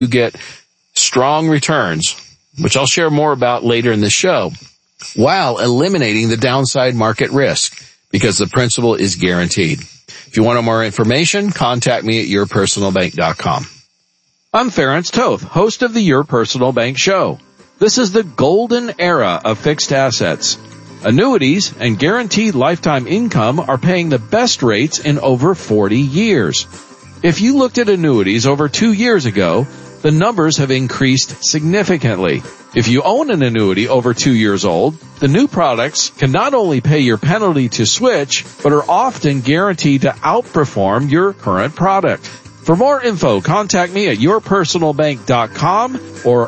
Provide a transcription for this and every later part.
you get strong returns, which I'll share more about later in the show, while eliminating the downside market risk, because the principal is guaranteed. If you want more information, contact me at yourpersonalbank.com. I'm Ferenc Toth, host of the Your Personal Bank Show. This is the golden era of fixed assets. Annuities and guaranteed lifetime income are paying the best rates in over 40 years. If you looked at annuities over 2 years ago, the numbers have increased significantly. If you own an annuity over 2 years old, the new products can not only pay your penalty to switch, but are often guaranteed to outperform your current product. For more info, contact me at yourpersonalbank.com or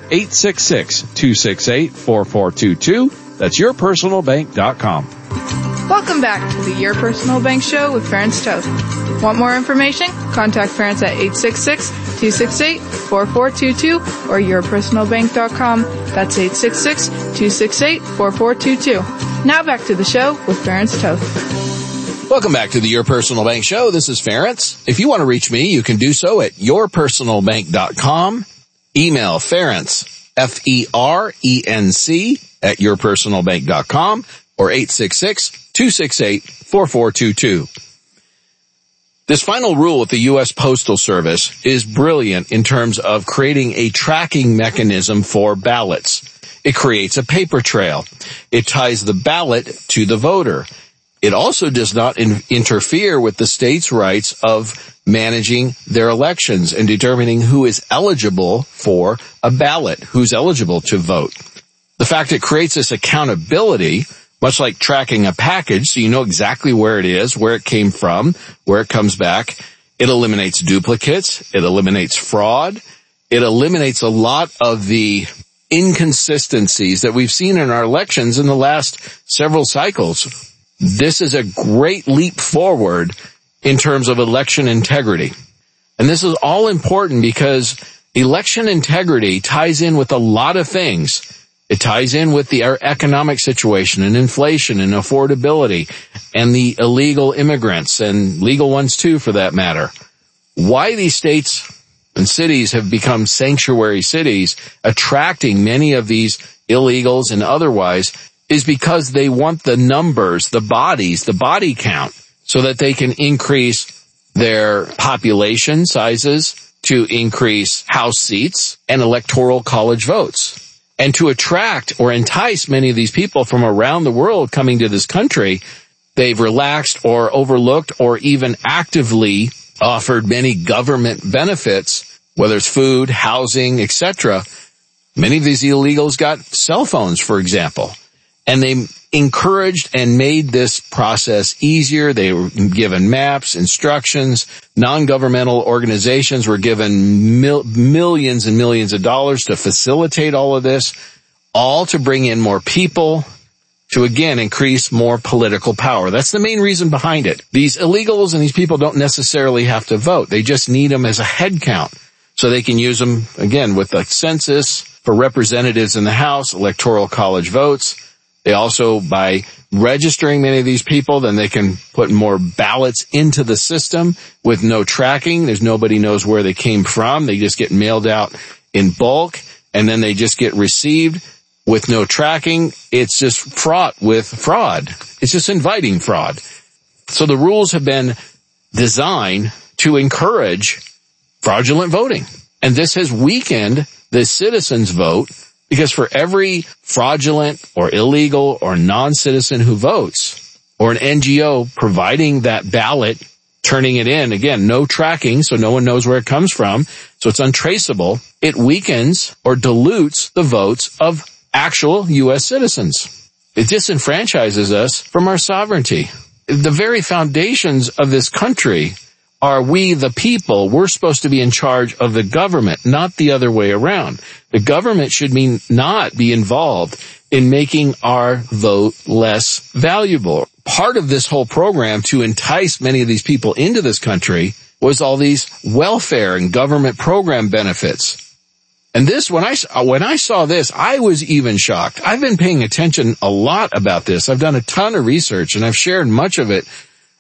866-268-4422. That's yourpersonalbank.com. Welcome back to the Your Personal Bank Show with Ferenc Toth. Want more information? Contact Ferenc at 866-268-4422 or yourpersonalbank.com. That's 866-268-4422. Now back to the show with Ferenc Toth. Welcome back to the Your Personal Bank Show. This is Ferenc. If you want to reach me, you can do so at yourpersonalbank.com. Email Ferenc, F-E-R-E-N-C, at yourpersonalbank.com or 866-268-4422. This final rule with the U.S. Postal Service is brilliant in terms of creating a tracking mechanism for ballots. It creates a paper trail. It ties the ballot to the voter. It also does not interfere with the state's rights of managing their elections and determining who is eligible for a ballot, who's eligible to vote. The fact it creates this accountability, much like tracking a package, so you know exactly where it is, where it came from, where it comes back. It eliminates duplicates. It eliminates fraud. It eliminates a lot of the inconsistencies that we've seen in our elections in the last several cycles. This is a great leap forward in terms of election integrity. And this is all important because election integrity ties in with a lot of things. It ties in with our economic situation and inflation and affordability and the illegal immigrants and legal ones too, for that matter. Why these states and cities have become sanctuary cities, attracting many of these illegals and otherwise, is because they want the numbers, the bodies, the body count, so that they can increase their population sizes, to increase House seats and electoral college votes. And to attract or entice many of these people from around the world coming to this country, they've relaxed or overlooked or even actively offered many government benefits, whether it's food, housing, etc. Many of these illegals got cell phones, for example. And they encouraged and made this process easier. They were given maps, instructions. Non-governmental organizations were given millions and millions of dollars to facilitate all of this, all to bring in more people, to again increase more political power. That's the main reason behind it. These illegals and these people don't necessarily have to vote. They just need them as a head count. So they can use them, again, with the census for representatives in the House, electoral college votes. They also, by registering many of these people, then they can put more ballots into the system with no tracking. Nobody knows where they came from. They just get mailed out in bulk, and then they just get received with no tracking. It's just fraught with fraud. It's just inviting fraud. So the rules have been designed to encourage fraudulent voting. And this has weakened the citizens' vote, because for every fraudulent or illegal or non-citizen who votes, or an NGO providing that ballot, turning it in, again, no tracking, so no one knows where it comes from, so it's untraceable, it weakens or dilutes the votes of actual U.S. citizens. It disenfranchises us from our sovereignty. The very foundations of this country are we, the people. We're supposed to be in charge of the government, not the other way around. The government should not be involved in making our vote less valuable. Part of this whole program to entice many of these people into this country was all these welfare and government program benefits. And this, when I saw this, I was even shocked. I've been paying attention a lot about this. I've done a ton of research, and I've shared much of it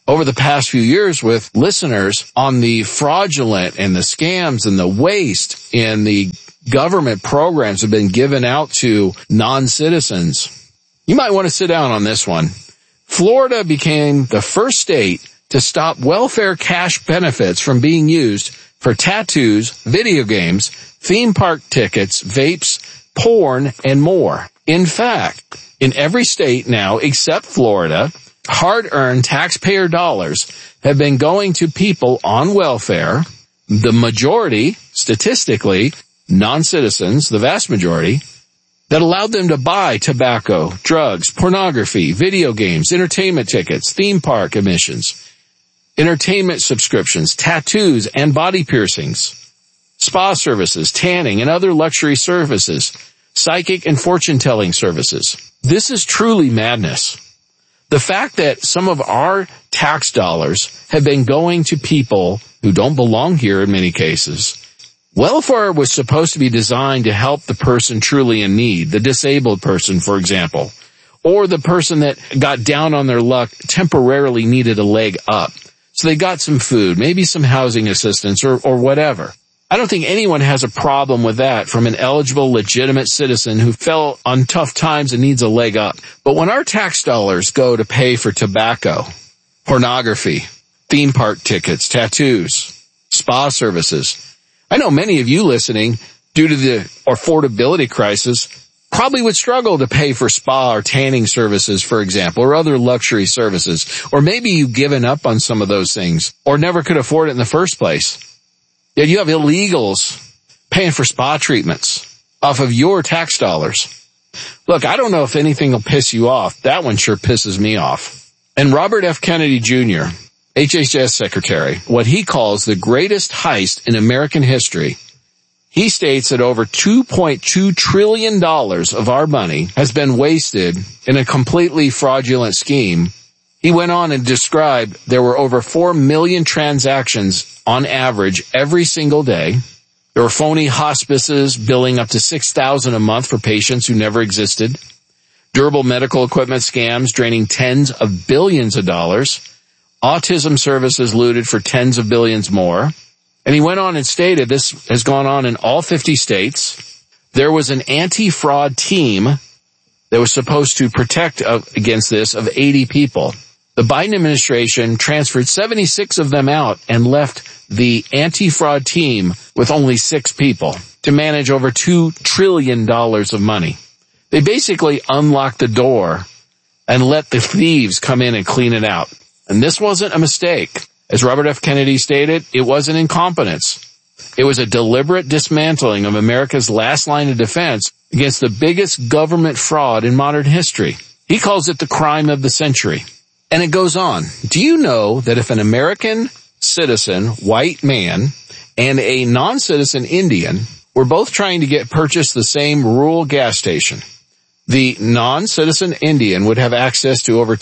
over the past few years with listeners on the fraudulent and the scams and the waste in the government programs have been given out to non-citizens. You might want to sit down on this one. Florida became the first state to stop welfare cash benefits from being used for tattoos, video games, theme park tickets, vapes, porn, and more. In fact, in every state now except Florida, hard-earned taxpayer dollars have been going to people on welfare, the majority, statistically, non-citizens, the vast majority, that allowed them to buy tobacco, drugs, pornography, video games, entertainment tickets, theme park admissions, entertainment subscriptions, tattoos and body piercings, spa services, tanning and other luxury services, psychic and fortune-telling services. This is truly madness. The fact that some of our tax dollars have been going to people who don't belong here in many cases. Welfare was supposed to be designed to help the person truly in need, the disabled person, for example, or the person that got down on their luck, temporarily needed a leg up. So they got some food, maybe some housing assistance or whatever. I don't think anyone has a problem with that from an eligible, legitimate citizen who fell on tough times and needs a leg up. But when our tax dollars go to pay for tobacco, pornography, theme park tickets, tattoos, spa services, I know many of you listening, due to the affordability crisis, probably would struggle to pay for spa or tanning services, for example, or other luxury services. Or maybe you've given up on some of those things or never could afford it in the first place. Yet you have illegals paying for spa treatments off of your tax dollars. Look, I don't know if anything will piss you off. That one sure pisses me off. And Robert F. Kennedy Jr., HHS Secretary, what he calls the greatest heist in American history, he states that over $2.2 trillion of our money has been wasted in a completely fraudulent scheme. He went on and described there were over 4 million transactions on average every single day. There were phony hospices billing up to $6,000 a month for patients who never existed. Durable medical equipment scams draining tens of billions of dollars. Autism services looted for tens of billions more. And he went on and stated this has gone on in all 50 states. There was an anti-fraud team that was supposed to protect against this of 80 people. The Biden administration transferred 76 of them out and left the anti-fraud team with only 6 people to manage over $2 trillion of money. They basically unlocked the door and let the thieves come in and clean it out. And this wasn't a mistake. As Robert F. Kennedy stated, it wasn't incompetence. It was a deliberate dismantling of America's last line of defense against the biggest government fraud in modern history. He calls it the crime of the century. And it goes on. Do you know that if an American citizen, white man, and a non-citizen Indian were both trying to purchase the same rural gas station, the non-citizen Indian would have access to over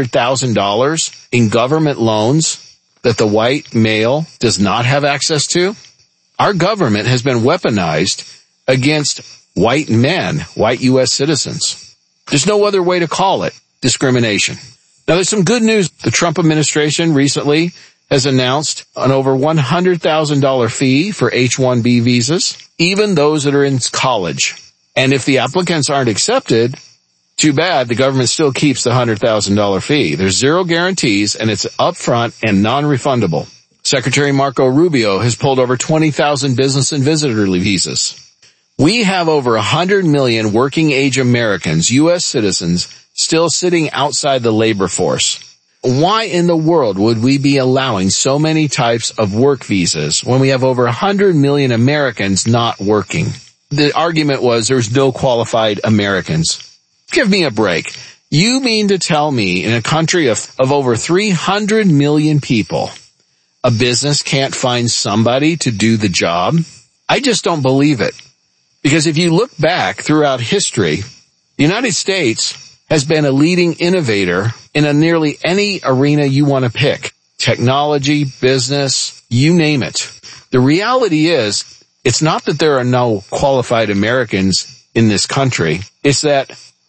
$200,000 in government loans that the white male does not have access to? Our government has been weaponized against white men, white U.S. citizens. There's no other way to call it discrimination. Now, there's some good news. The Trump administration recently has announced an over $100,000 fee for H-1B visas, even those that are in college. And if the applicants aren't accepted, too bad, the government still keeps the $100,000 fee. There's zero guarantees, and it's upfront and non-refundable. Secretary Marco Rubio has pulled over 20,000 business and visitor visas. We have over 100 million working-age Americans, U.S. citizens, still sitting outside the labor force. Why in the world would we be allowing so many types of work visas when we have over 100 million Americans not working? The argument was there's no qualified Americans. Give me a break. You mean to tell me in a country of over 300 million people, a business can't find somebody to do the job? I just don't believe it. Because if you look back throughout history, the United States has been a leading innovator in nearly any arena you want to pick. Technology, business, you name it. The reality is, it's not that there are no qualified Americans in this country. It's that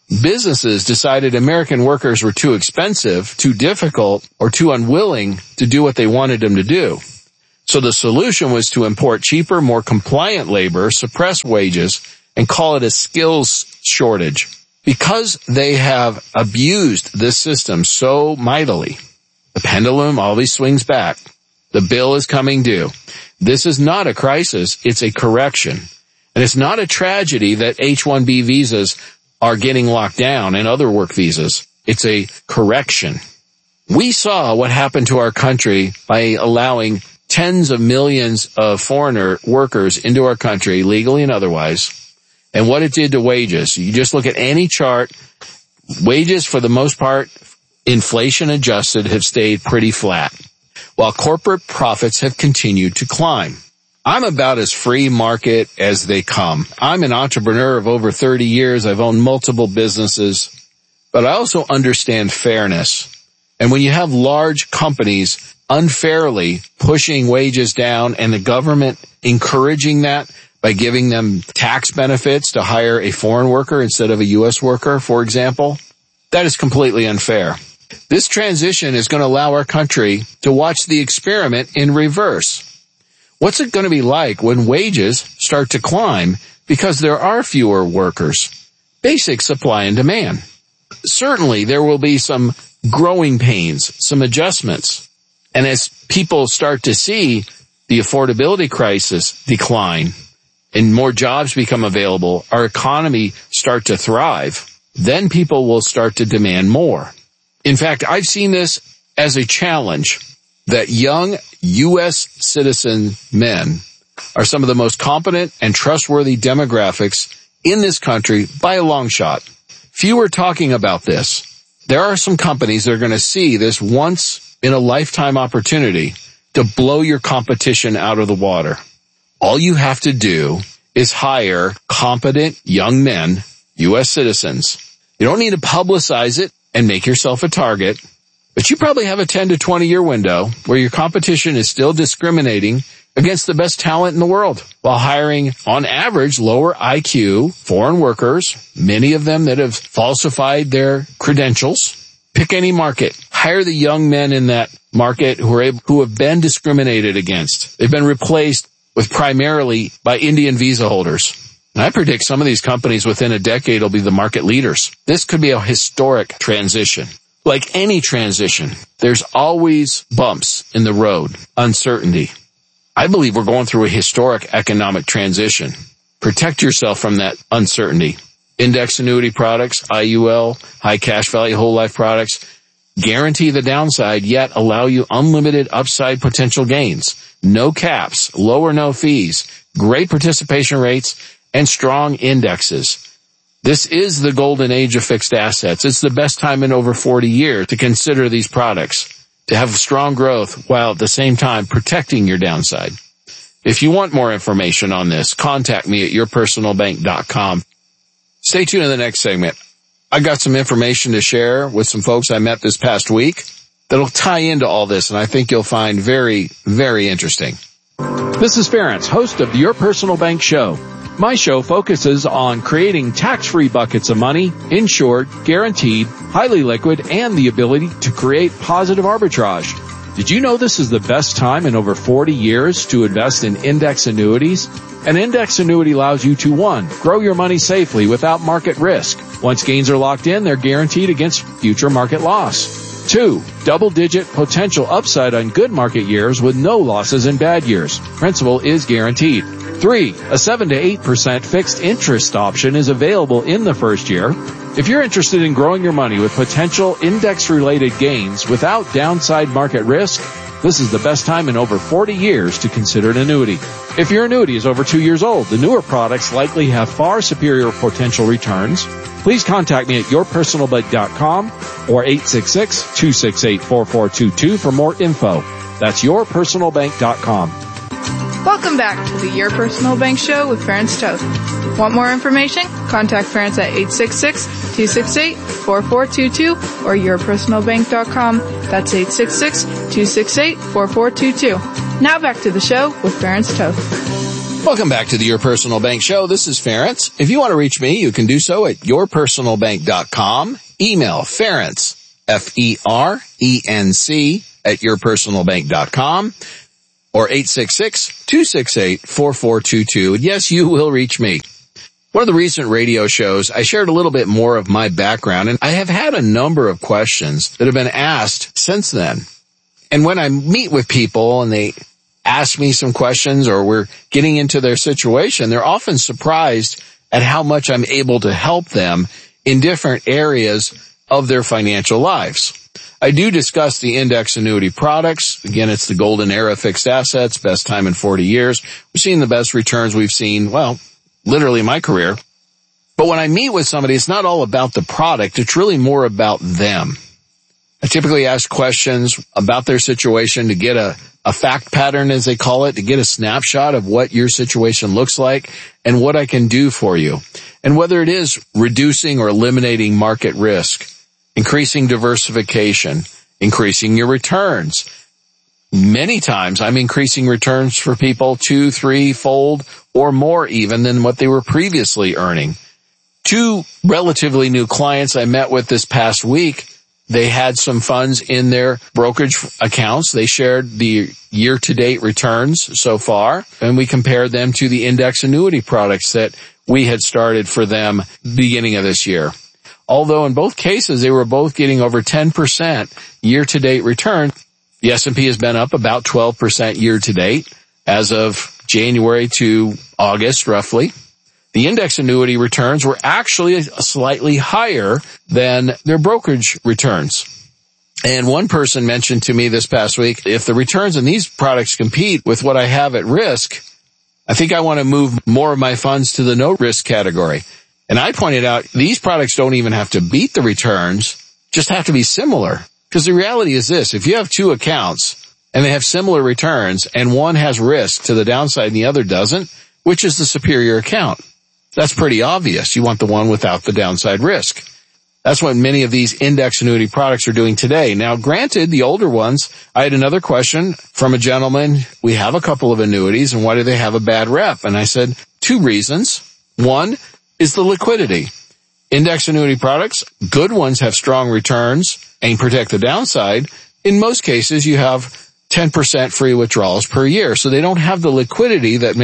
Businesses decided American workers were too expensive, too difficult, or too unwilling to do what they wanted them to do. So the solution was to import cheaper, more compliant labor, suppress wages, and call it a skills shortage. Because they have abused this system so mightily, the pendulum always swings back. The bill is coming due. This is not a crisis, it's a correction. And it's not a tragedy that H-1B visas are getting locked down and other work visas. It's a correction. We saw what happened to our country by allowing tens of millions of foreigner workers into our country, legally and otherwise, and what it did to wages. You just look at any chart, wages for the most part, inflation adjusted, have stayed pretty flat, while corporate profits have continued to climb. I'm about as free market as they come. I'm an entrepreneur of over 30 years. I've owned multiple businesses, but I also understand fairness. And when you have large companies unfairly pushing wages down and the government encouraging that by giving them tax benefits to hire a foreign worker instead of a U.S. worker, for example, that is completely unfair. This transition is going to allow our country to watch the experiment in reverse. What's it going to be like when wages start to climb because there are fewer workers? Basic supply and demand. Certainly there will be some growing pains, some adjustments. And as people start to see the affordability crisis decline and more jobs become available, our economy start to thrive, then people will start to demand more. In fact, I've seen this as a challenge that young U.S. citizen men are some of the most competent and trustworthy demographics in this country by a long shot. Few are talking about this. There are some companies that are going to see this once in a lifetime opportunity to blow your competition out of the water. All you have to do is hire competent young men, U.S. citizens. You don't need to publicize it and make yourself a target, but you probably have a 10 to 20 year window where your competition is still discriminating against the best talent in the world while hiring, on average, lower IQ foreign workers, many of them that have falsified their credentials. Pick any market. Hire the young men in that market who have been discriminated against. They've been replaced with primarily by Indian visa holders. And I predict some of these companies within a decade will be the market leaders. This could be a historic transition. Like any transition, there's always bumps in the road, uncertainty. I believe we're going through a historic economic transition. Protect yourself from that uncertainty. Index annuity products, IUL, high cash value whole life products, guarantee the downside yet allow you unlimited upside potential gains. No caps, low or no fees, great participation rates, and strong indexes. This is the golden age of fixed assets. It's the best time in over 40 years to consider these products, to have strong growth while at the same time protecting your downside. If you want more information on this, contact me at yourpersonalbank.com. Stay tuned in the next segment. I got some information to share with some folks I met this past week that'll tie into all this, and I think you'll find very, very interesting. This is Ferenc, host of the Your Personal Bank Show. My show focuses on creating tax-free buckets of money, insured, guaranteed, highly liquid, and the ability to create positive arbitrage. Did you know this is the best time in over 40 years to invest in index annuities? An index annuity allows you to 1. Grow your money safely without market risk. Once gains are locked in, they're guaranteed against future market loss. 2. Double-digit potential upside on good market years with no losses in bad years. Principal is guaranteed. 3. A 7 to 8% fixed interest option is available in the first year. If you're interested in growing your money with potential index-related gains without downside market risk, this is the best time in over 40 years to consider an annuity. If your annuity is over 2 years old, the newer products likely have far superior potential returns. Please contact me at yourpersonalbank.com or 866-268-4422 for more info. That's yourpersonalbank.com. Welcome back to the Your Personal Bank Show with Ferenc Toth. Want more information? Contact Ferenc at 866-268-4422 or yourpersonalbank.com. That's 866-268-4422. Now back to the show with Ferenc Toth. Welcome back to the Your Personal Bank Show. This is Ference. If you want to reach me, you can do so at yourpersonalbank.com. Email Ference, F-E-R-E-N-C, at yourpersonalbank.com, or 866-268-4422. And yes, you will reach me. One of the recent radio shows, I shared a little bit more of my background, and I have had a number of questions that have been asked since then. And when I meet with people and they ask me some questions or we're getting into their situation, they're often surprised at how much I'm able to help them in different areas of their financial lives. I do discuss the index annuity products. Again, it's the golden era fixed assets, best time in 40 years. We've seen the best returns we've seen, well, literally my career. But when I meet with somebody, it's not all about the product. It's really more about them. I typically ask questions about their situation to get a fact pattern, as they call it, to get a snapshot of what your situation looks like and what I can do for you. And whether it is reducing or eliminating market risk, increasing diversification, increasing your returns. Many times I'm increasing returns for people 2, 3-fold or more even than what they were previously earning. 2 relatively new clients I met with this past week, they had some funds in their brokerage accounts. They shared the year-to-date returns so far, and we compared them to the index annuity products that we had started for them beginning of this year. Although in both cases, they were both getting over 10% year-to-date return. The S&P has been up about 12% year-to-date as of January to August, roughly. The index annuity returns were actually slightly higher than their brokerage returns. And one person mentioned to me this past week, if the returns in these products compete with what I have at risk, I think I want to move more of my funds to the no risk category. And I pointed out these products don't even have to beat the returns, just have to be similar. Because the reality is this, if you have 2 accounts and they have similar returns and one has risk to the downside and the other doesn't, which is the superior account? That's pretty obvious. You want the one without the downside risk. That's what many of these index annuity products are doing today. Now, granted, the older ones, I had another question from a gentleman. We have a couple of annuities, and why do they have a bad rep? And I said, 2 reasons. One is the liquidity. Index annuity products, good ones have strong returns and protect the downside. In most cases, you have 10% free withdrawals per year. So they don't have the liquidity that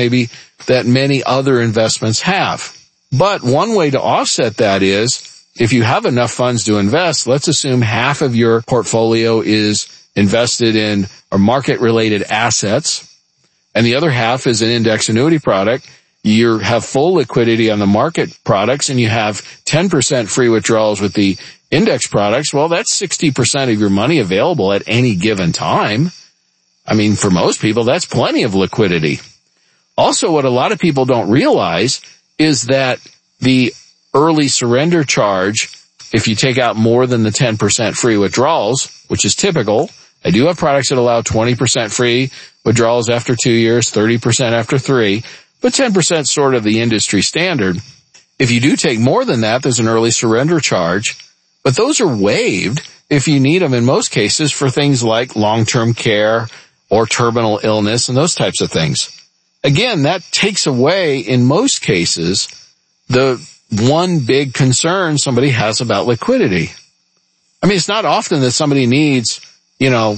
many other investments have. But one way to offset that is, if you have enough funds to invest, let's assume half of your portfolio is invested in or market-related assets, and the other half is an index annuity product. You have full liquidity on the market products, and you have 10% free withdrawals with the index products. Well, that's 60% of your money available at any given time. I mean, for most people, that's plenty of liquidity. Also, what a lot of people don't realize is that the early surrender charge, if you take out more than the 10% free withdrawals, which is typical, I do have products that allow 20% free withdrawals after 2 years, 30% after 3, but 10% is sort of the industry standard. If you do take more than that, there's an early surrender charge, but those are waived if you need them in most cases for things like long-term care or terminal illness and those types of things. Again, that takes away, in most cases, the one big concern somebody has about liquidity. I mean, it's not often that somebody needs, $100,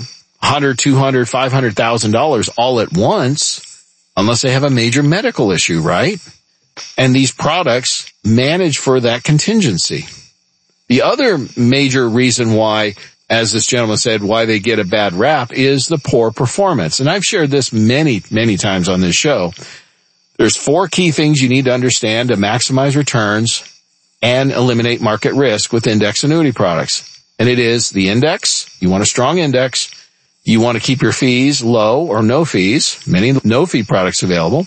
$200, $500,000 all at once, unless they have a major medical issue, right? And these products manage for that contingency. The other major reason why, as this gentleman said, why they get a bad rap is the poor performance. And I've shared this many, many times on this show. There's 4 key things you need to understand to maximize returns and eliminate market risk with index annuity products. And it is the index. You want a strong index. You want to keep your fees low or no fees. Many no-fee products available.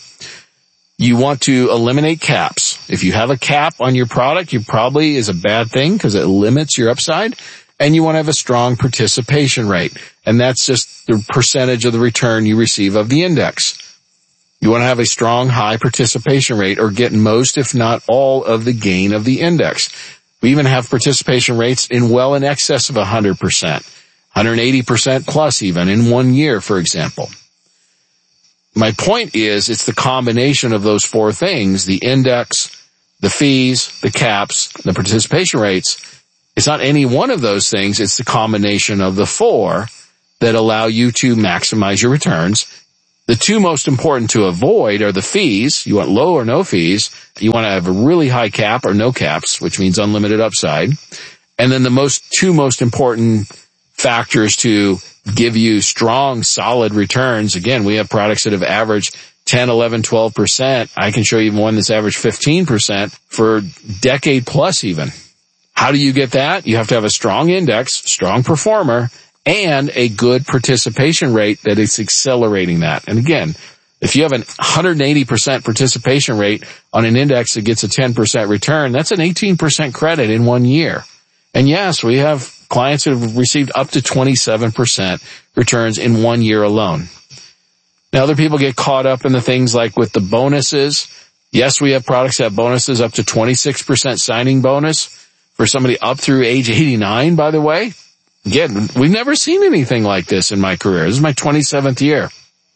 You want to eliminate caps. If you have a cap on your product, you probably is a bad thing because it limits your upside. And you want to have a strong participation rate. And that's just the percentage of the return you receive of the index. You want to have a strong, high participation rate or get most, if not all, of the gain of the index. We even have participation rates well in excess of 100%, 180% plus even in 1 year, for example. My point is, it's the combination of those four things, the index, the fees, the caps, the participation rates. It's not any one of those things. It's the combination of the four that allow you to maximize your returns. The two most important to avoid are the fees. You want low or no fees. You want to have a really high cap or no caps, which means unlimited upside. And then the two most important factors to give you strong, solid returns. Again, we have products that have averaged 10, 11, 12%. I can show you even one that's averaged 15% for decade plus even. How do you get that? You have to have a strong index, strong performer, and a good participation rate that is accelerating that. And again, if you have an 180% participation rate on an index that gets a 10% return, that's an 18% credit in 1 year. And yes, we have clients that have received up to 27% returns in 1 year alone. Now, other people get caught up in the things like with the bonuses. Yes, we have products that have bonuses up to 26% signing bonus for somebody up through age 89, by the way. Again, we've never seen anything like this in my career. This is my 27th year.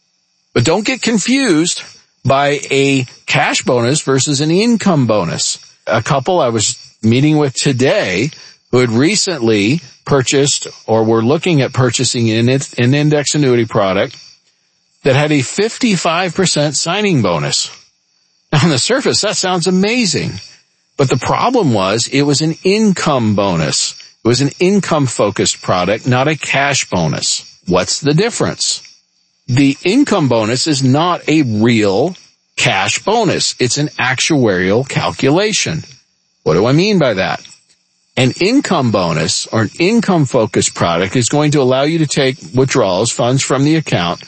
But don't get confused by a cash bonus versus an income bonus. A couple I was meeting with today who had recently purchased or were looking at purchasing an index annuity product that had a 55% signing bonus. Now, on the surface, that sounds amazing. But the problem was it was an income bonus. It was an income-focused product, not a cash bonus. What's the difference? The income bonus is not a real cash bonus. It's an actuarial calculation. What do I mean by that? An income bonus or an income-focused product is going to allow you to take withdrawals, funds from the account,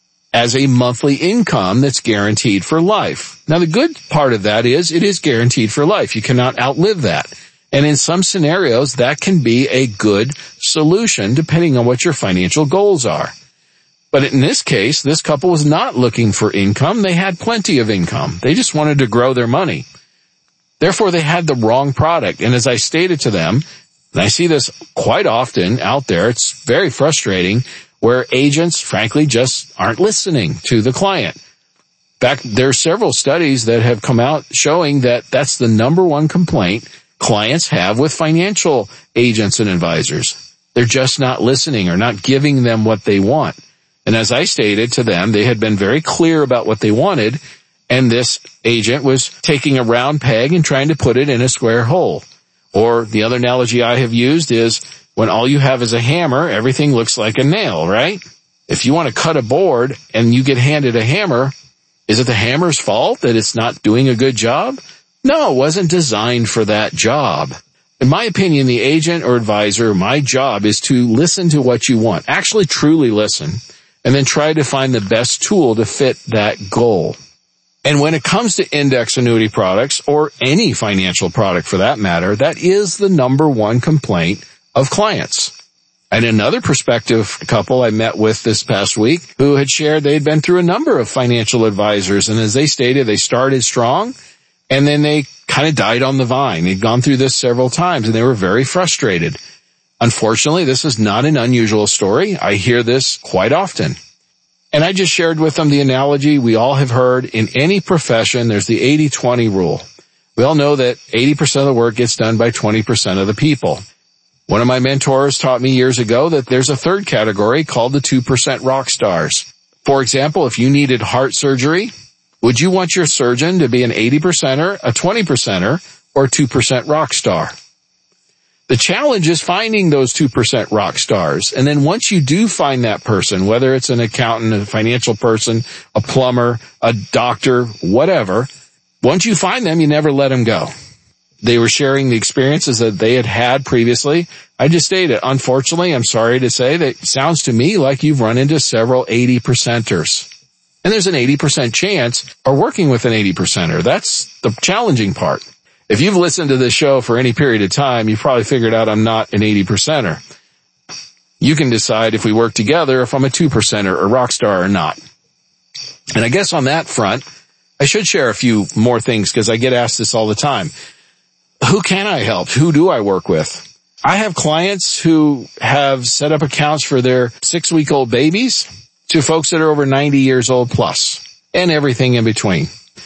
as a monthly income that's guaranteed for life. Now, the good part of that is it is guaranteed for life. You cannot outlive that. And in some scenarios, that can be a good solution depending on what your financial goals are. But in this case, this couple was not looking for income. They had plenty of income. They just wanted to grow their money. Therefore, they had the wrong product. And as I stated to them, and I see this quite often out there, it's very frustrating, where agents, frankly, just aren't listening to the client. In fact, there are several studies that have come out showing that that's the number one complaint clients have with financial agents and advisors. They're just not listening or not giving them what they want. And as I stated to them, they had been very clear about what they wanted, and this agent was taking a round peg and trying to put it in a square hole. Or the other analogy I have used is when all you have is a hammer, everything looks like a nail, right? If you want to cut a board and you get handed a hammer, is it the hammer's fault that it's not doing a good job? No, it wasn't designed for that job. In my opinion, the agent or advisor, my job is to listen to what you want. Actually truly listen. And then try to find the best tool to fit that goal. And when it comes to index annuity products, or any financial product for that matter, that is the number one complaint of clients. And another prospective couple I met with this past week who had shared they had been through a number of financial advisors. And as they stated, they started strong and then they kind of died on the vine. They'd gone through this several times and they were very frustrated. Unfortunately, this is not an unusual story. I hear this quite often. And I just shared with them the analogy we all have heard in any profession. There's the 80-20 rule. We all know that 80% of the work gets done by 20% of the people. One of my mentors taught me years ago that there's a third category called the 2% rock stars. For example, if you needed heart surgery, would you want your surgeon to be an 80%er, a 20%er, or a 2% rock star? The challenge is finding those 2% rock stars. And then once you do find that person, whether it's an accountant, a financial person, a plumber, a doctor, whatever, once you find them, you never let them go. They were sharing the experiences that they had had previously. I just stated, unfortunately, I'm sorry to say that it sounds to me like you've run into several 80%ers. And there's an 80% chance of working with an 80%er. That's the challenging part. If you've listened to this show for any period of time, you've probably figured out I'm not an 80%er. You can decide if we work together if I'm a 2%er or rock star or not. And I guess on that front, I should share a few more things because I get asked this all the time. Who can I help? Who do I work with? I have clients who have set up accounts for their 6-week-old babies, to folks that are over 90 years old plus, and everything in between.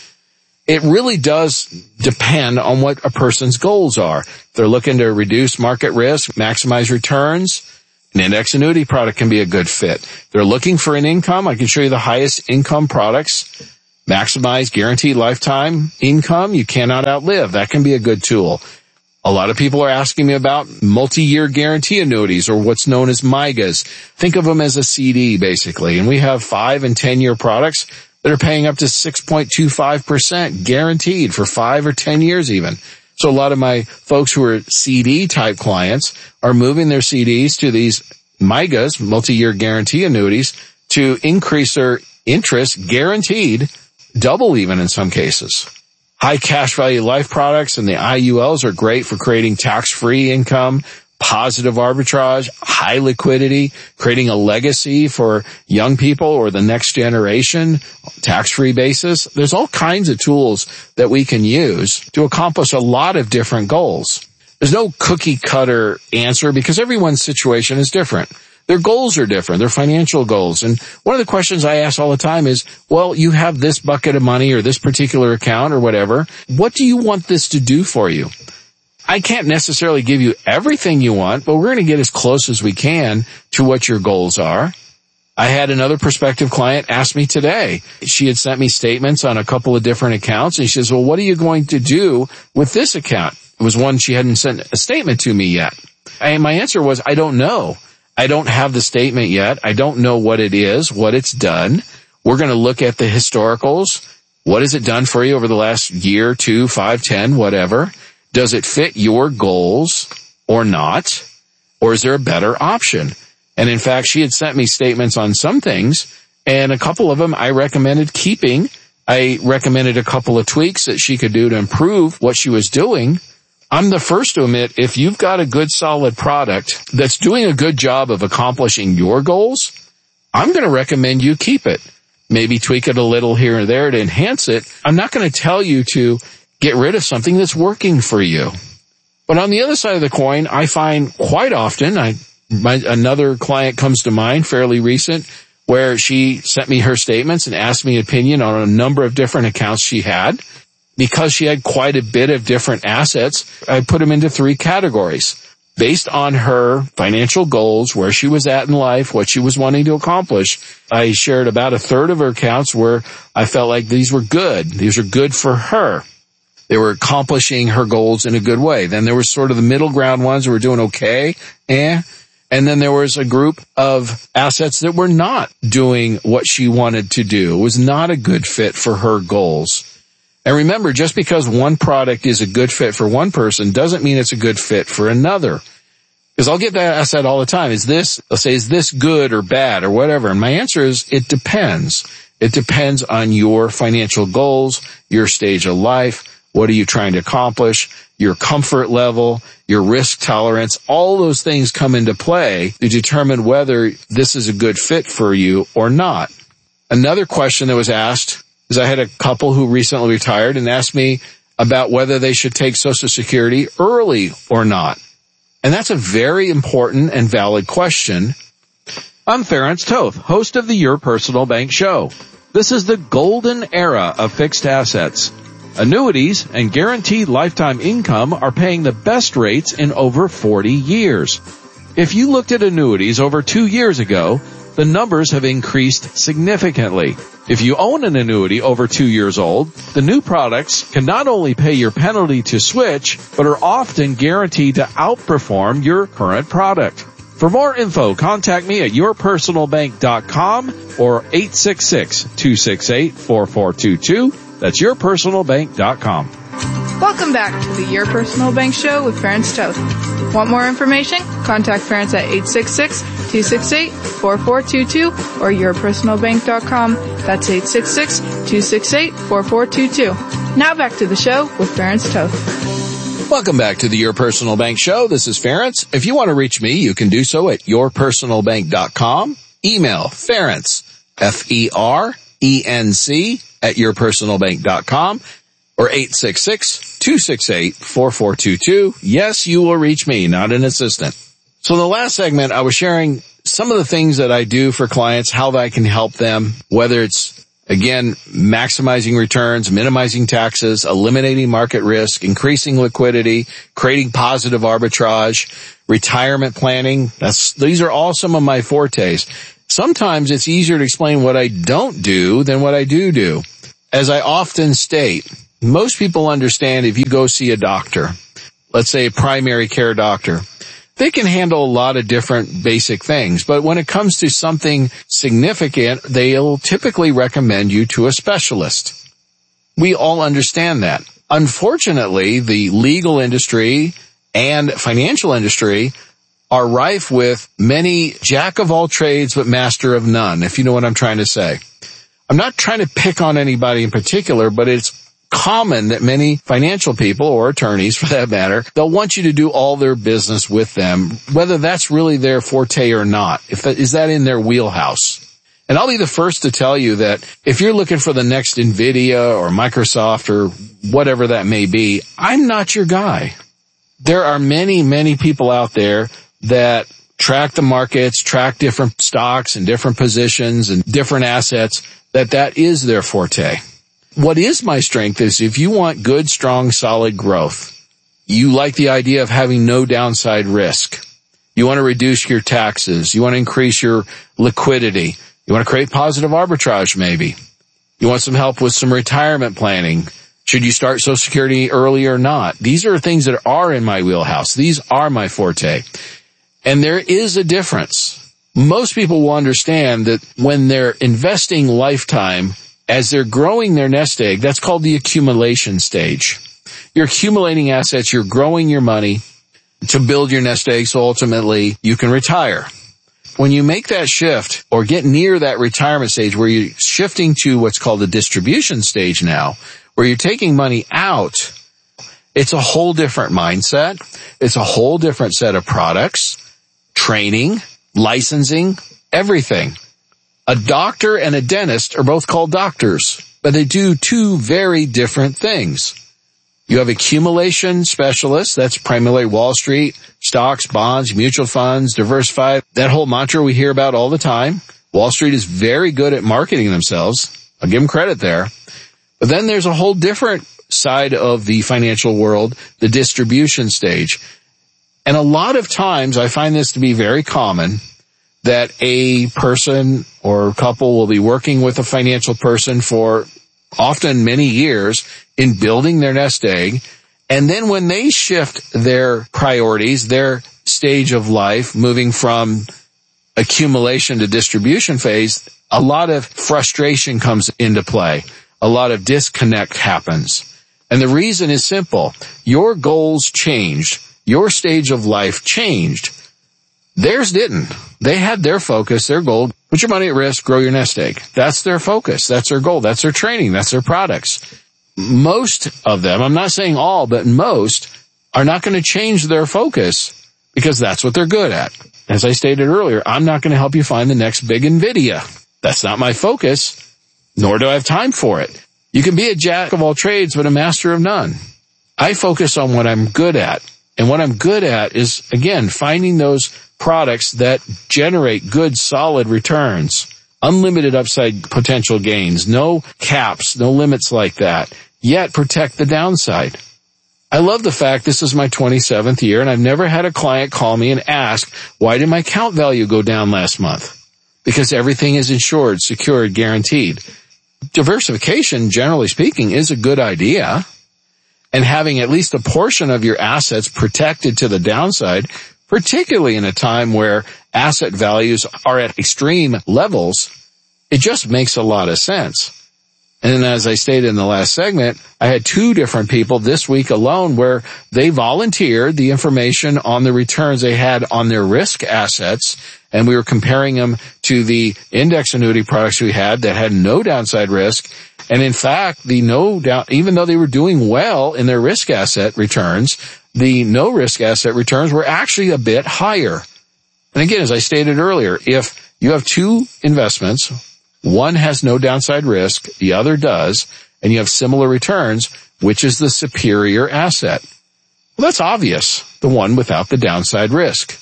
It really does depend on what a person's goals are. If they're looking to reduce market risk, maximize returns, an index annuity product can be a good fit. If they're looking for an income, I can show you the highest income products. Maximize guaranteed lifetime income you cannot outlive. That can be a good tool. A lot of people are asking me about multi-year guarantee annuities, or what's known as MYGAs. Think of them as a CD, basically. And we have 5 and 10-year products that are paying up to 6.25% guaranteed for 5 or 10 years even. So a lot of my folks who are CD-type clients are moving their CDs to these MYGAs, multi-year guarantee annuities, to increase their interest guaranteed, double even in some cases. High cash value life products and the IULs are great for creating tax-free income, positive arbitrage, high liquidity, creating a legacy for young people or the next generation, tax-free basis. There's all kinds of tools that we can use to accomplish a lot of different goals. There's no cookie cutter answer because everyone's situation is different. Their goals are different, their financial goals. And one of the questions I ask all the time is, well, you have this bucket of money or this particular account or whatever. What do you want this to do for you? I can't necessarily give you everything you want, but we're going to get as close as we can to what your goals are. I had another prospective client ask me today. She had sent me statements on a couple of different accounts, and she says, well, what are you going to do with this account? It was one she hadn't sent a statement to me yet. And my answer was, I don't know. I don't have the statement yet. I don't know what it is, what it's done. We're going to look at the historicals. What has it done for you over the last year, 2, 5, 10, whatever? Does it fit your goals or not? Or is there a better option? And in fact, she had sent me statements on some things, and a couple of them I recommended keeping. I recommended a couple of tweaks that she could do to improve what she was doing. I'm the first to admit, if you've got a good solid product that's doing a good job of accomplishing your goals, I'm going to recommend you keep it. Maybe tweak it a little here and there to enhance it. I'm not going to tell you to get rid of something that's working for you. But on the other side of the coin, I find quite often, another client comes to mind, fairly recent, where she sent me her statements and asked me opinion on a number of different accounts she had. Because she had quite a bit of different assets, I put them into 3 categories. Based on her financial goals, where she was at in life, what she was wanting to accomplish, I shared about a third of her accounts where I felt like these were good. These are good for her. They were accomplishing her goals in a good way. Then there was sort of the middle ground ones that were doing okay, and then there was a group of assets that were not doing what she wanted to do. It was not a good fit for her goals. And remember, just because one product is a good fit for one person doesn't mean it's a good fit for another. Because I'll get that asked all the time. Is this good or bad or whatever? And my answer is, it depends. It depends on your financial goals, your stage of life, what are you trying to accomplish, your comfort level, your risk tolerance. All those things come into play to determine whether this is a good fit for you or not. Another question that was asked is, I had a couple who recently retired and asked me about whether they should take Social Security early or not. And that's a very important and valid question. I'm Ferenc Toth, host of the Your Personal Bank Show. This is the golden era of fixed assets. Annuities and guaranteed lifetime income are paying the best rates in over 40 years. If you looked at annuities over 2 years ago, the numbers have increased significantly. If you own an annuity over 2 years old, the new products can not only pay your penalty to switch, but are often guaranteed to outperform your current product. For more info, contact me at yourpersonalbank.com or 866-268-4422. That's yourpersonalbank.com. Welcome back to the Your Personal Bank Show with Ferenc Toth. Want more information? Contact Ferenc at 866-268-4422 or yourpersonalbank.com. That's 866-268-4422. Now back to the show with Ferenc Toth. Welcome back to the Your Personal Bank Show. This is Ferenc. If you want to reach me, you can do so at yourpersonalbank.com. Email Ferenc, Ferenc, at yourpersonalbank.com. or 866-268-4422. Yes, you will reach me, not an assistant. So in the last segment, I was sharing some of the things that I do for clients, how I can help them, whether it's, again, maximizing returns, minimizing taxes, eliminating market risk, increasing liquidity, creating positive arbitrage, retirement planning. These are all some of my fortes. Sometimes it's easier to explain what I don't do than what I do. As I often state, most people understand if you go see a doctor, let's say a primary care doctor, they can handle a lot of different basic things, but when it comes to something significant, they'll typically recommend you to a specialist. We all understand that. Unfortunately, the legal industry and financial industry are rife with many jack of all trades but master of none, if you know what I'm trying to say. I'm not trying to pick on anybody in particular, but it's common that many financial people, or attorneys for that matter, they'll want you to do all their business with them, whether that's really their forte or not. Is that in their wheelhouse? And I'll be the first to tell you that if you're looking for the next NVIDIA or Microsoft or whatever that may be, I'm not your guy. There are many, many people out there that track the markets, track different stocks and different positions and different assets, that is their forte. What is my strength is if you want good, strong, solid growth, you like the idea of having no downside risk, you want to reduce your taxes, you want to increase your liquidity, you want to create positive arbitrage maybe, you want some help with some retirement planning, should you start Social Security early or not? These are things that are in my wheelhouse. These are my forte. And there is a difference. Most people will understand that when they're investing lifetime, as they're growing their nest egg, that's called the accumulation stage. You're accumulating assets, you're growing your money to build your nest egg so ultimately you can retire. When you make that shift or get near that retirement stage where you're shifting to what's called the distribution stage now, where you're taking money out, it's a whole different mindset. It's a whole different set of products, training, licensing, everything. A doctor and a dentist are both called doctors, but they do two very different things. You have accumulation specialists, that's primarily Wall Street, stocks, bonds, mutual funds, diversified, that whole mantra we hear about all the time. Wall Street is very good at marketing themselves. I'll give them credit there. But then there's a whole different side of the financial world, the distribution stage. And a lot of times I find this to be very common, that a person or couple will be working with a financial person for often many years in building their nest egg. And then when they shift their priorities, their stage of life, moving from accumulation to distribution phase, a lot of frustration comes into play. A lot of disconnect happens. And the reason is simple. Your goals changed. Your stage of life changed. Theirs didn't. They had their focus, their goal, put your money at risk, grow your nest egg. That's their focus. That's their goal. That's their training. That's their products. Most of them, I'm not saying all, but most are not going to change their focus because that's what they're good at. As I stated earlier, I'm not going to help you find the next big NVIDIA. That's not my focus, nor do I have time for it. You can be a jack of all trades, but a master of none. I focus on what I'm good at. And what I'm good at is, again, finding those products that generate good, solid returns, unlimited upside potential gains, no caps, no limits like that, yet protect the downside. I love the fact this is my 27th year, and I've never had a client call me and ask, why did my account value go down last month? Because everything is insured, secured, guaranteed. Diversification, generally speaking, is a good idea. And having at least a portion of your assets protected to the downside, particularly in a time where asset values are at extreme levels, it just makes a lot of sense. And as I stated in the last segment, I had 2 different people this week alone where they volunteered the information on the returns they had on their risk assets, and we were comparing them to the index annuity products we had that had no downside risk. And in fact, even though they were doing well in their risk asset returns, the no risk asset returns were actually a bit higher. And again, as I stated earlier, if you have 2 investments, one has no downside risk, the other does, and you have similar returns, which is the superior asset? Well, that's obvious, the one without the downside risk.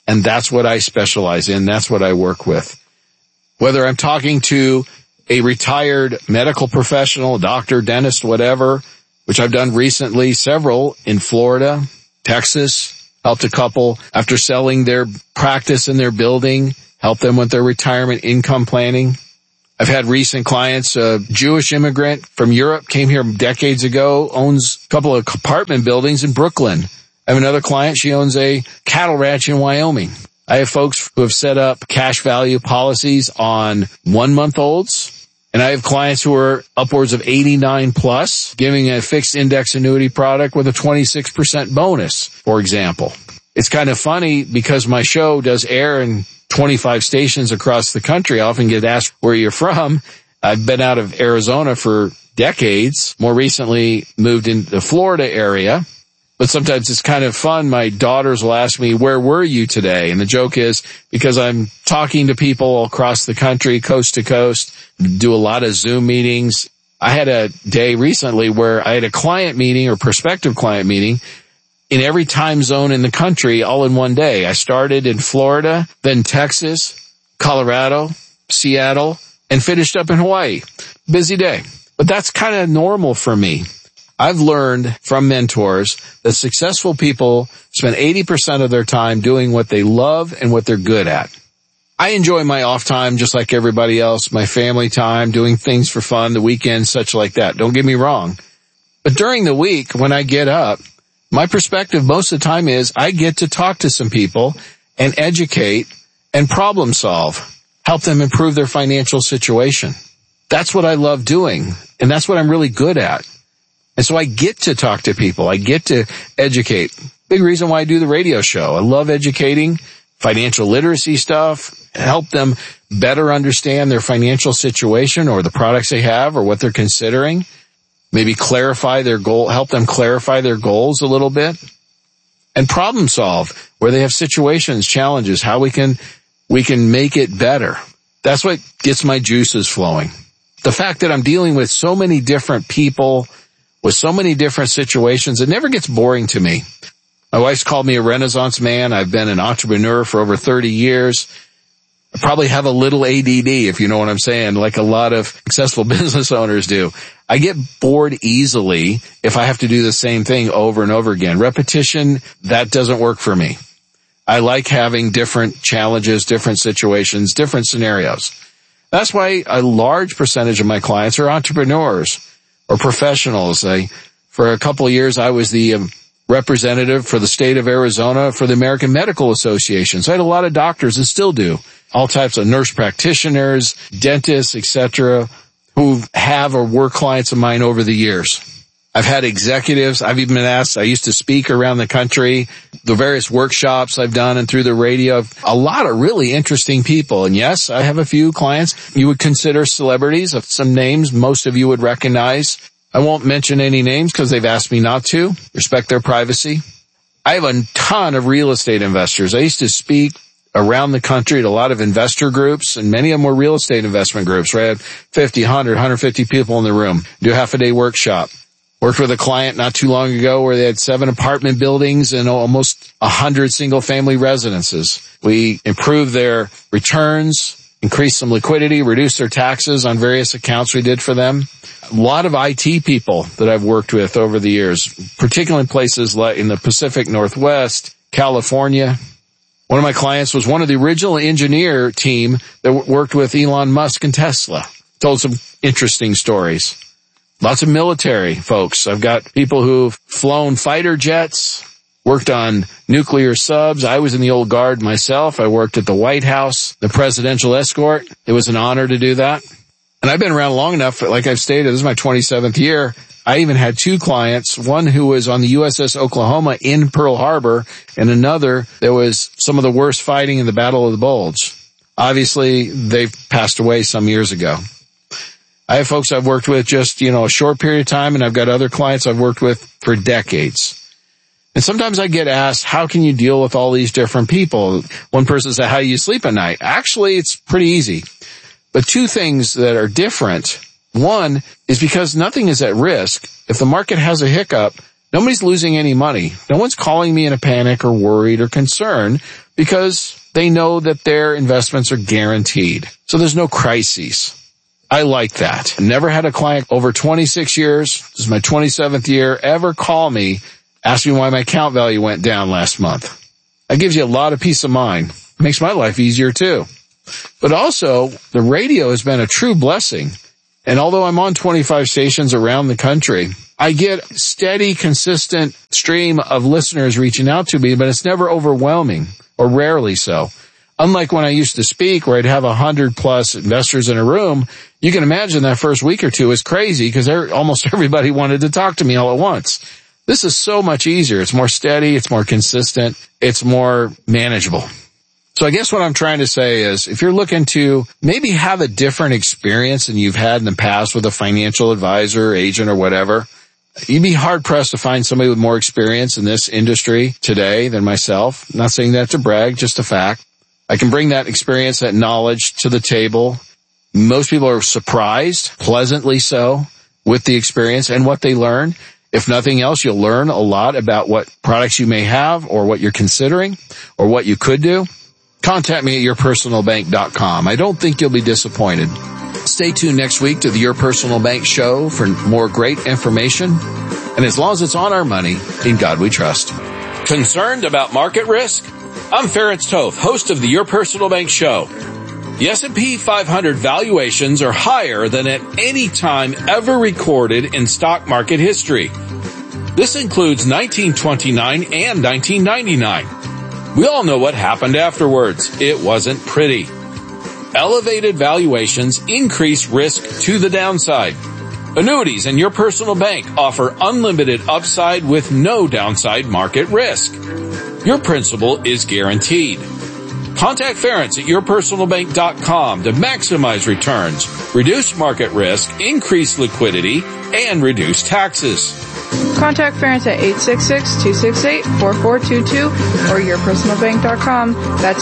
And that's what I specialize in. That's what I work with. Whether I'm talking to a retired medical professional, doctor, dentist, whatever, which I've done recently, several in Florida, Texas, helped a couple after selling their practice in their building, helped them with their retirement income planning. I've had recent clients, a Jewish immigrant from Europe, came here decades ago, owns a couple of apartment buildings in Brooklyn. I have another client, she owns a cattle ranch in Wyoming. I have folks who have set up cash value policies on 1-month-olds. And I have clients who are upwards of 89 plus, giving a fixed index annuity product with a 26% bonus, for example. It's kind of funny because my show does air in 25 stations across the country. I often get asked where you're from. I've been out of Arizona for decades, more recently moved into the Florida area. But sometimes it's kind of fun. My daughters will ask me, where were you today? And the joke is because I'm talking to people across the country, coast to coast, do a lot of Zoom meetings. I had a day recently where I had a client meeting or prospective client meeting in every time zone in the country all in one day. I started in Florida, then Texas, Colorado, Seattle, and finished up in Hawaii. Busy day. But that's kind of normal for me. I've learned from mentors that successful people spend 80% of their time doing what they love and what they're good at. I enjoy my off time just like everybody else, my family time, doing things for fun, the weekends, such like that. Don't get me wrong. But during the week, when I get up, my perspective most of the time is I get to talk to some people and educate and problem solve, help them improve their financial situation. That's what I love doing, and that's what I'm really good at. And so I get to talk to people. I get to educate. Big reason why I do the radio show. I love educating, financial literacy stuff, help them better understand their financial situation or the products they have or what they're considering. Maybe clarify their goal, help them clarify their goals a little bit. And problem solve where they have situations, challenges, how we can make it better. That's what gets my juices flowing. The fact that I'm dealing with so many different people with so many different situations, it never gets boring to me. My wife's called me a Renaissance man. I've been an entrepreneur for over 30 years. I probably have a little ADD, if you know what I'm saying, like a lot of successful business owners do. I get bored easily if I have to do the same thing over and over again. Repetition, that doesn't work for me. I like having different challenges, different situations, different scenarios. That's why a large percentage of my clients are entrepreneurs or professionals. For a couple of years, I was the representative for the state of Arizona for the American Medical Association. So I had a lot of doctors and still do. All types of nurse practitioners, dentists, etc., who have or were clients of mine over the years. I've had executives. I've even been asked. I used to speak around the country, the various workshops I've done and through the radio. A lot of really interesting people. And yes, I have a few clients you would consider celebrities, of some names most of you would recognize. I won't mention any names because they've asked me not to. Respect their privacy. I have a ton of real estate investors. I used to speak around the country at a lot of investor groups, and many of them were real estate investment groups where I had 50, 100, 150 people in the room. Do a half-a-day workshop. Worked with a client not too long ago where they had 7 apartment buildings and almost 100 single-family residences. We improved their returns, increased some liquidity, reduced their taxes on various accounts we did for them. A lot of IT people that I've worked with over the years, particularly in places like in the Pacific Northwest, California. One of my clients was one of the original engineer team that worked with Elon Musk and Tesla. Told some interesting stories. Lots of military folks. I've got people who've flown fighter jets, worked on nuclear subs. I was in the old guard myself. I worked at the White House, the presidential escort. It was an honor to do that. And I've been around long enough, like I've stated, this is my 27th year. I even had 2 clients, one who was on the USS Oklahoma in Pearl Harbor, and another that was some of the worst fighting in the Battle of the Bulge. Obviously, they've passed away some years ago. I have folks I've worked with just, a short period of time, and I've got other clients I've worked with for decades. And sometimes I get asked, how can you deal with all these different people? One person said, how do you sleep at night? Actually, it's pretty easy. But 2 things that are different. One is because nothing is at risk. If the market has a hiccup, nobody's losing any money. No one's calling me in a panic or worried or concerned because they know that their investments are guaranteed. So there's no crises. I like that. Never had a client over 26 years, this is my 27th year, ever call me, ask me why my account value went down last month. That gives you a lot of peace of mind. Makes my life easier too. But also, the radio has been a true blessing. And although I'm on 25 stations around the country, I get steady, consistent stream of listeners reaching out to me, but it's never overwhelming, or rarely so. Unlike when I used to speak, where I'd have 100 plus investors in a room, you can imagine that first week or two is crazy because almost everybody wanted to talk to me all at once. This is so much easier. It's more steady. It's more consistent. It's more manageable. So I guess what I'm trying to say is if you're looking to maybe have a different experience than you've had in the past with a financial advisor, agent, or whatever, you'd be hard-pressed to find somebody with more experience in this industry today than myself. I'm not saying that to brag, just a fact. I can bring that experience, that knowledge to the table. Most people are surprised, pleasantly so, with the experience and what they learn. If nothing else, you'll learn a lot about what products you may have or what you're considering or what you could do. Contact me at yourpersonalbank.com. I don't think you'll be disappointed. Stay tuned next week to the Your Personal Bank Show for more great information. And as long as it's on our money, in God we trust. Concerned about market risk? I'm Ferenc Toth, host of the Your Personal Bank Show. The S&P 500 valuations are higher than at any time ever recorded in stock market history. This includes 1929 and 1999. We all know what happened afterwards. It wasn't pretty. Elevated valuations increase risk to the downside. Annuities and Your Personal Bank offer unlimited upside with no downside market risk. Your principal is guaranteed. Contact Ferenc at yourpersonalbank.com to maximize returns, reduce market risk, increase liquidity, and reduce taxes. Contact Ferenc at 866-268-4422 or yourpersonalbank.com. That's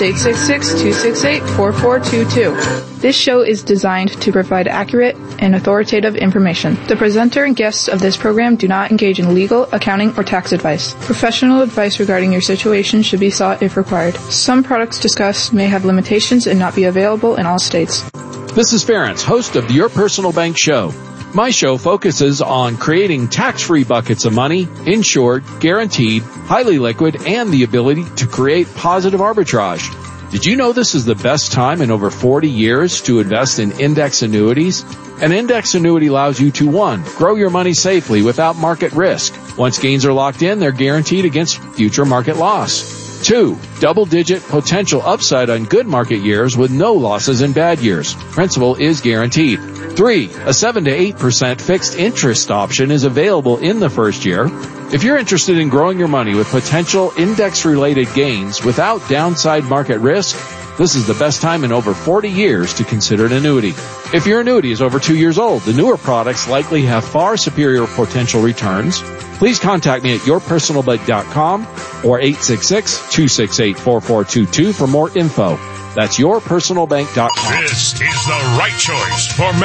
866-268-4422. This show is designed to provide accurate and authoritative information. The presenter and guests of this program do not engage in legal, accounting, or tax advice. Professional advice regarding your situation should be sought if required. Some products discussed may have limitations and not be available in all states. This is Ferenc, host of the Your Personal Bank Show. My show focuses on creating tax-free buckets of money, insured, guaranteed, highly liquid, and the ability to create positive arbitrage. Did you know this is the best time in over 40 years to invest in index annuities? An index annuity allows you to 1. Grow your money safely without market risk. Once gains are locked in, they're guaranteed against future market loss. 2. Double-digit potential upside on good market years with no losses in bad years. Principal is guaranteed. 3. A 7 to 8% fixed interest option is available in the first year. If you're interested in growing your money with potential index-related gains without downside market risk, this is the best time in over 40 years to consider an annuity. If your annuity is over 2 years old, the newer products likely have far superior potential returns. Please contact me at yourpersonalbank.com or 866-268-4422 for more info. That's yourpersonalbank.com. This is the right choice for